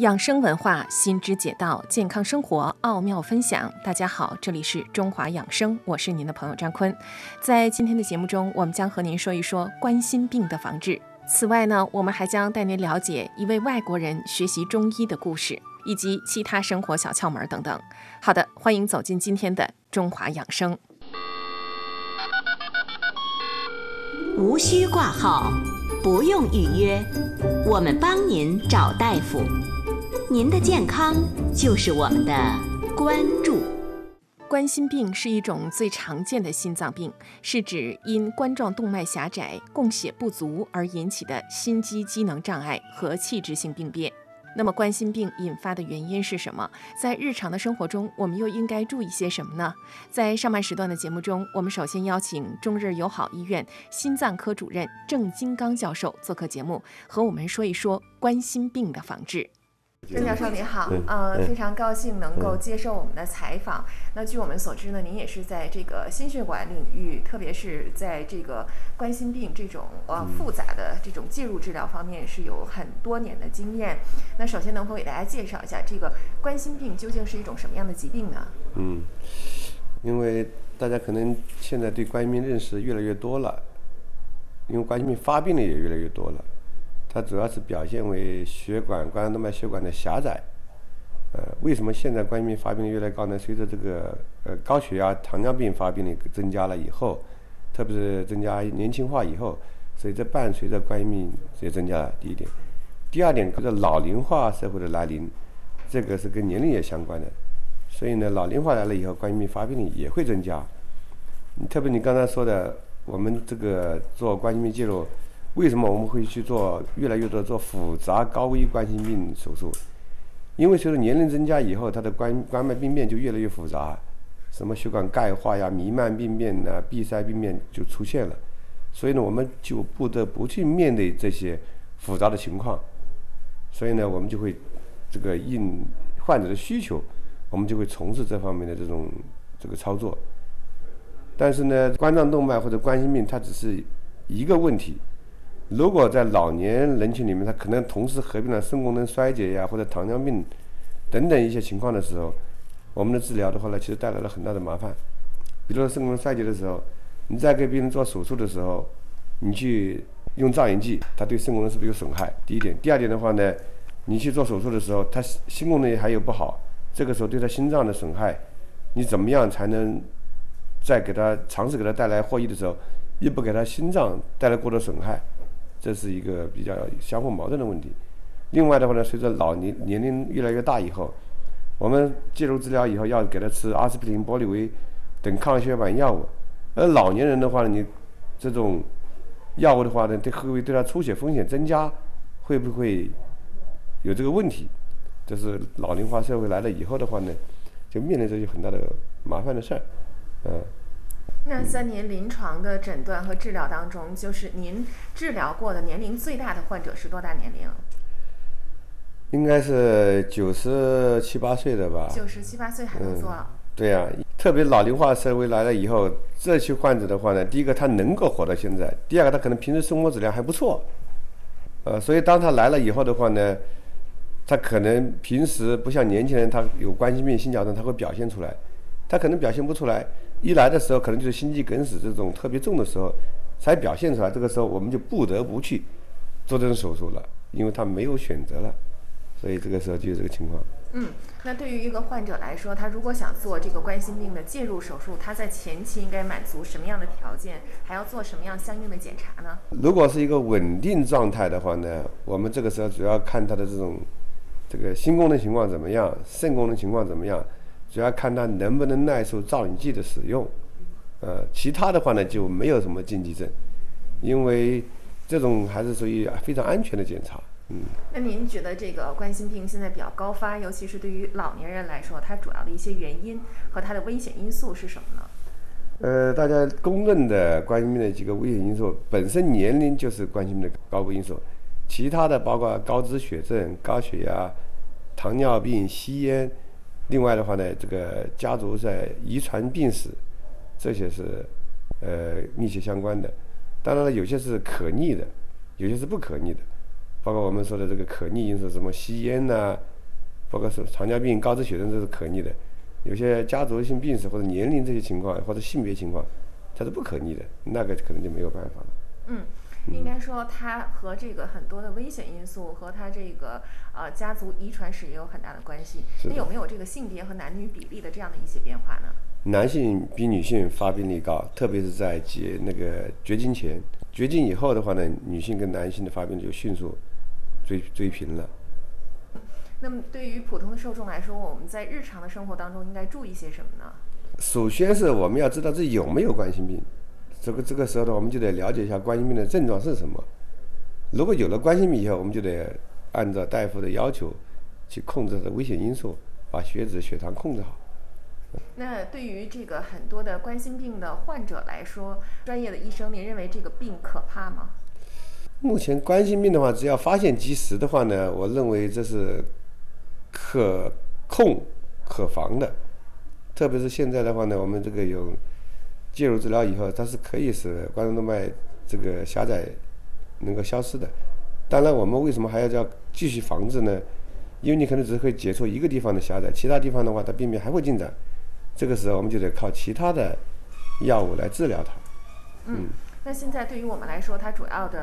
养生文化，新知解道，健康生活奥妙分享。大家好，这里是中华养生，我是您的朋友张坤。在今天的节目中，我们将和您说一说冠心病的防治。此外呢，我们还将带您了解一位外国人学习中医的故事，以及其他生活小窍门等等。好的，欢迎走进今天的中华养生。 无需挂号，不用预约，我们帮您找大夫。您的健康就是我们的关注。 冠心病是一种最常见的心脏病，是指因冠状动脉狭窄、供血不足而引起的心肌机能障碍和器质性病变。那么冠心病引发的原因是什么？在日常的生活中，我们又应该注意些什么呢？在上半时段的节目中，我们首先邀请中日友好医院心脏科主任郑金刚教授做客节目，和我们说一说冠心病的防治。郑教授您好，非常高兴能够接受我们的采访。那据我们所知呢，您也是在这个心血管领域，特别是在这个冠心病这种复杂的这种介入治疗方面是有很多年的经验。那首先能否给大家介绍一下这个冠心病究竟是一种什么样的疾病呢？ 因为大家可能现在对冠心病认识越来越多了，因为冠心病发病的也越来越多了。它主要是表现为冠状动脉血管的狭窄。为什么现在冠心病发病率越来越高呢？随着这个高血压、糖尿病发病率增加了以后，特别是增加年轻化以后，所以这伴随着冠心病也增加了。第一点，第二点，就是老龄化社会的来临，这个是跟年龄也相关的。所以呢，老龄化来了以后，冠心病发病率也会增加。特别你刚才说的，我们这个做冠心病介入。为什么我们会去做越来越多做复杂高危冠心病手术？因为随着年龄增加以后，它的冠脉病变就越来越复杂，什么血管钙化呀、弥漫病变啊、闭塞病变就出现了。所以呢，我们就不得不去面对这些复杂的情况。所以呢，我们就会这个应患者的需求，我们就会从事这方面的这个操作。但是呢，冠状动脉或者冠心病它只是一个问题。如果在老年人群里面，他可能同时合并了肾功能衰竭呀，或者糖尿病等等一些情况的时候，我们的治疗的话呢，其实带来了很大的麻烦。比如说肾功能衰竭的时候，你在给病人做手术的时候，你去用造影剂，它对肾功能是不是有损害？第一点，第二点的话呢，你去做手术的时候，它心功能还有不好，这个时候对他心脏的损害，你怎么样才能在尝试给他带来获益的时候，又不给他心脏带来过多损害？这是一个比较相互矛盾的问题。另外的话呢，随着年龄越来越大以后，我们介入治疗以后要给他吃阿司匹林、玻利维等抗血管药物。而老年人的话呢，你这种药物的话呢，会不会对他出血风险增加？会不会有这个问题？这是老龄化社会来了以后的话呢，就面临着有很大的麻烦的事儿。 那在您临床的诊断和治疗当中，就是您治疗过的年龄最大的患者是多大年龄？ 应该是97、8岁的吧。 97、8岁还能做？ 对呀，特别老龄化社会来了以后，这些患者的话呢，第一个他能够活到现在，第二个他可能平时生活质量还不错，所以当他来了以后的话呢，他可能平时不像年轻人，他有冠心病、心绞痛，他会表现出来，他可能表现不出来。一来的时候可能就是心肌梗死这种特别重的时候才表现出来，这个时候我们就不得不去做这种手术了，因为他没有选择了，所以这个时候就有这个情况。 那对于一个患者来说，他如果想做这个冠心病的介入手术，他在前期应该满足什么样的条件，还要做什么样相应的检查呢？ 如果是一个稳定状态的话呢，我们这个时候主要看他的这个心功能情况怎么样，肾功能情况怎么样，主要看他能不能耐受造影剂的使用，其他的话呢就没有什么禁忌症，因为这种还是属于非常安全的检查。 那您觉得这个冠心病现在比较高发，尤其是对于老年人来说，它主要的一些原因和它的危险因素是什么呢？ 大家公认的冠心病的几个危险因素，本身年龄就是冠心病的高危因素，其他的包括高脂血症、高血压、糖尿病、吸烟。另外的话呢，这个家族在遗传病史，这些是密切相关的。当然了，有些是可逆的，有些是不可逆的。 包括我们说的这个可逆因素，什么吸烟呐、包括是糖尿病、高脂血症，这是可逆的。有些家族性病史或者年龄这些情况，或者性别情况，它是不可逆的，那个可能就没有办法了。 应该说它和这个很多的危险因素和它这个家族遗传史也有很大的关系。那有没有这个性别和男女比例的这样的一些变化呢？ 男性比女性发病率高，特别是在绝经前，绝经以后的话呢，女性跟男性的发病率就迅速追平了。 那么对于普通的受众来说，我们在日常的生活当中应该注意些什么呢？ 首先是我们要知道自己有没有冠心病，这个时候呢，我们就得了解一下冠心病的症状是什么。如果有了冠心病以后，我们就得按照大夫的要求去控制它的危险因素，把血脂、血糖控制好。 那对于这个很多的冠心病的患者来说，专业的医生，您认为这个病可怕吗？ 目前冠心病的话，只要发现及时的话呢，我认为这是可控可防的。特别是现在的话呢，我们这个有介入治疗以后，它是可以使冠状动脉这个狭窄能够消失的。当然，我们为什么还要继续防治呢？因为你可能只会解除一个地方的狭窄，其他地方的话，它病变还会进展。这个时候，我们就得靠其他的药物来治疗它。 那现在对于我们来说，它主要的